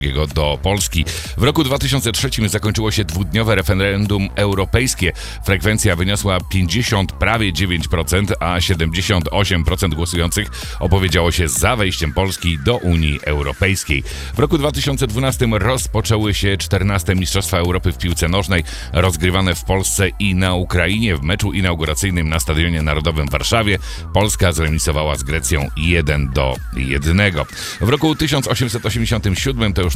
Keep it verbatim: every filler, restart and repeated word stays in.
do Polski. W roku dwa tysiące trzecim zakończyło się dwudniowe referendum europejskie. Frekwencja wyniosła pięćdziesiąt, prawie dziewięć procent, a siedemdziesiąt osiem procent głosujących opowiedziało się za wejściem Polski do Unii Europejskiej. W roku dwa tysiące dwunastym rozpoczęły się czternaste Mistrzostwa Europy w piłce nożnej, rozgrywane w Polsce i na Ukrainie. W meczu inauguracyjnym na Stadionie Narodowym w Warszawie Polska zremisowała z Grecją jeden do jednego. W roku tysiąc osiemset osiemdziesiątym siódmym to już